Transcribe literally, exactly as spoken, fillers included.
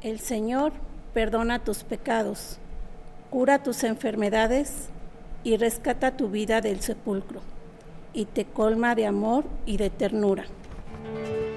El Señor perdona tus pecados, cura tus enfermedades y rescata tu vida del sepulcro, y te colma de amor y de ternura.